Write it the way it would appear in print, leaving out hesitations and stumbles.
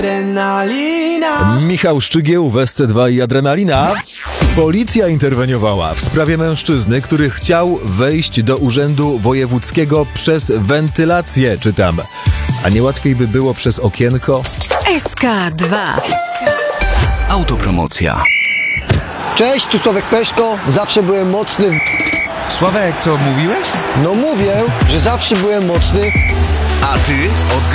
Adrenalina. Michał Szczygieł w SC2 i Adrenalina. Policja interweniowała w sprawie mężczyzny, który chciał wejść do urzędu wojewódzkiego przez wentylację, czytam. A nie łatwiej by było przez okienko? SK2. Autopromocja. Cześć, tu Sławek Peszko, zawsze byłem mocny. Sławek, co mówiłeś? No mówię, że zawsze byłem mocny. A ty od